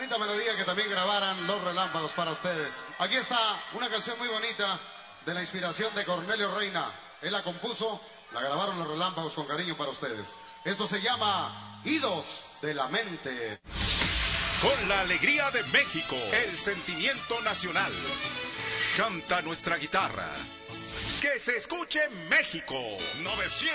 bonita melodía que también grabaran Los Relámpagos para ustedes. Aquí está una canción muy bonita de la inspiración de Cornelio Reina. Él la compuso, la grabaron Los Relámpagos con cariño para ustedes. Esto se llama Idos de la Mente. Con la alegría de México, el sentimiento nacional. Canta nuestra guitarra. Que se escuche México. 900.